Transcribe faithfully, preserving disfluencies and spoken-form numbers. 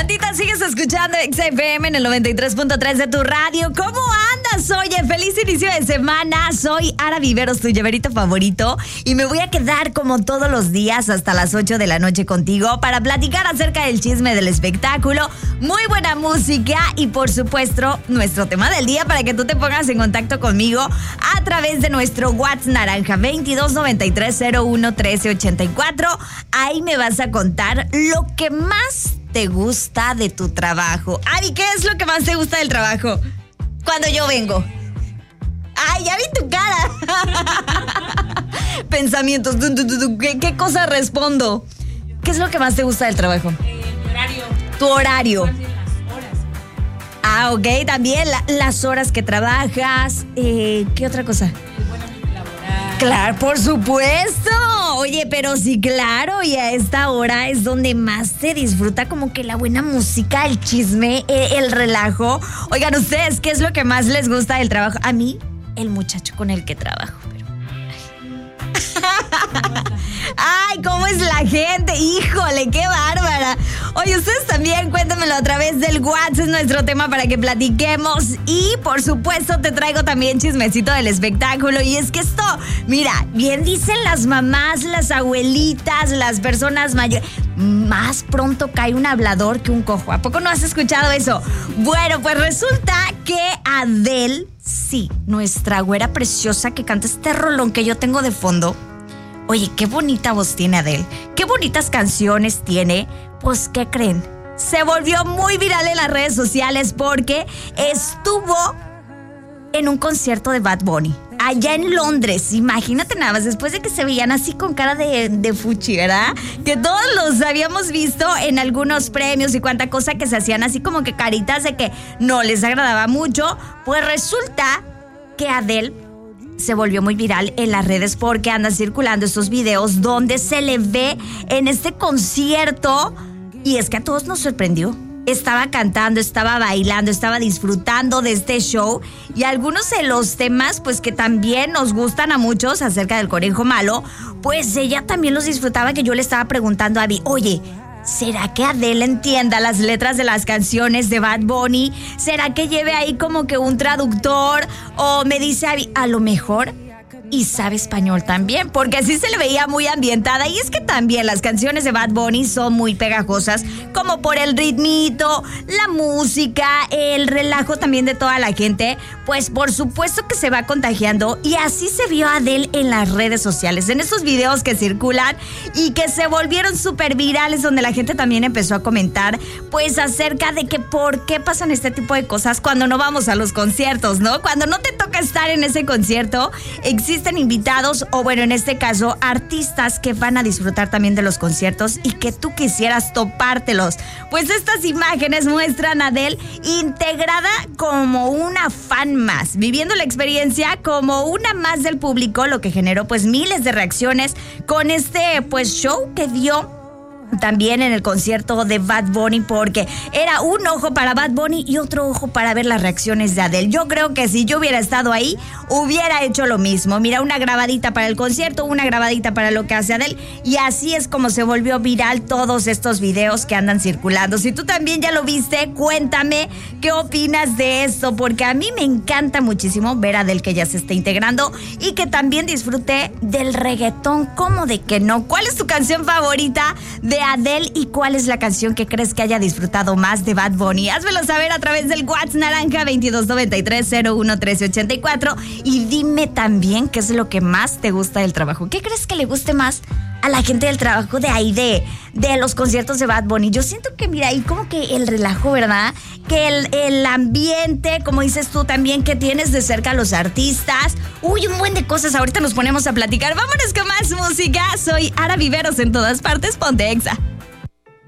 Bandita, sigues escuchando X F M en el noventa y tres punto tres de tu radio. ¿Cómo andas? Oye, feliz inicio de semana. Soy Ara Viveros, tu llaverito favorito, y me voy a quedar como todos los días hasta las ocho de la noche contigo para platicar acerca del chisme del espectáculo, muy buena música y, por supuesto, nuestro tema del día para que tú te pongas en contacto conmigo a través de nuestro WhatsApp naranja veintidós noventa y tres cero uno trece ochenta y cuatro. Ahí me vas a contar lo que más te gusta de tu trabajo. Ari, ¿qué es lo que más te gusta del trabajo? Cuando yo vengo. ¡Ay, ya vi tu cara! Pensamientos. ¿Qué, ¿Qué cosa respondo? ¿Qué es lo que más te gusta del trabajo? Eh, mi horario. Tu horario. Las horas. Ah, ok. También la, las horas que trabajas. Eh, ¿Qué otra cosa? El buen ambiente laboral. Claro, por supuesto. Oye, pero sí, claro, y a esta hora es donde más se disfruta como que la buena música, el chisme, el relajo. Oigan, ¿ustedes qué es lo que más les gusta del trabajo? A mí, el muchacho con el que trabajo, pero... Ay, ¿cómo es la gente? Híjole, qué bárbara. Oye, ustedes también cuéntamelo a través del WhatsApp, es nuestro tema para que platiquemos. Y por supuesto te traigo también chismecito del espectáculo. Y es que esto, mira, bien dicen las mamás, las abuelitas, las personas mayores, más pronto cae un hablador que un cojo. ¿A poco no has escuchado eso? Bueno, pues resulta que Adele, sí, nuestra güera preciosa que canta este rolón que yo tengo de fondo. Oye, qué bonita voz tiene Adele, qué bonitas canciones tiene. Pues, ¿qué creen? Se volvió muy viral en las redes sociales porque estuvo en un concierto de Bad Bunny allá en Londres. Imagínate nada más, después de que se veían así con cara de, de fuchi, ¿verdad? Que todos los habíamos visto en algunos premios y cuánta cosa que se hacían así como que caritas de que no les agradaba mucho. Pues resulta que Adele se volvió muy viral en las redes porque andan circulando estos videos donde se le ve en este concierto, y es que a todos nos sorprendió. Estaba cantando, estaba bailando, estaba disfrutando de este show, y algunos de los temas pues que también nos gustan a muchos acerca del conejo malo, pues ella también los disfrutaba, que yo le estaba preguntando a Abby, oye, ¿será que Adele entienda las letras de las canciones de Bad Bunny? ¿Será que lleve ahí como que un traductor? O me dice Abby, a lo mejor y sabe español también, porque así se le veía muy ambientada. Y es que también las canciones de Bad Bunny son muy pegajosas, como por el ritmito, la música, el relajo también de toda la gente. Pues por supuesto que se va contagiando, y así se vio a Adele en las redes sociales, en estos videos que circulan y que se volvieron súper virales, donde la gente también empezó a comentar pues acerca de que por qué pasan este tipo de cosas cuando no vamos a los conciertos, ¿no? Cuando no te toca estar en ese concierto, existen invitados, o bueno, en este caso, artistas que van a disfrutar también de los conciertos y que tú quisieras topártelos. Pues estas imágenes muestran a Adele integrada como una fan más, viviendo la experiencia como una más del público, lo que generó pues miles de reacciones con este pues show que dio también en el concierto de Bad Bunny, porque era un ojo para Bad Bunny y otro ojo para ver las reacciones de Adele. Yo creo que si yo hubiera estado ahí, hubiera hecho lo mismo. Mira, una grabadita para el concierto, una grabadita para lo que hace Adele, y así es como se volvió viral todos estos videos que andan circulando. Si tú también ya lo viste, cuéntame qué opinas de esto, porque a mí me encanta muchísimo ver a Adele que ya se está integrando y que también disfrute del reggaetón. ¿Cómo de que no? ¿Cuál es tu canción favorita de Adele y cuál es la canción que crees que haya disfrutado más de Bad Bunny? Házmelo saber a través del WhatsApp naranja veintidós noventa y tres cero uno trece ochenta y cuatro, y dime también qué es lo que más te gusta del trabajo. ¿Qué crees que le guste más a la gente del trabajo de ahí, de, de los conciertos de Bad Bunny? Yo siento que, mira, ahí como que el relajo, ¿verdad? Que el, el ambiente, como dices tú también, que tienes de cerca a los artistas. Uy, un buen de cosas. Ahorita nos ponemos a platicar. Vámonos con más música. Soy Ara Viveros en todas partes. Ponte Exa.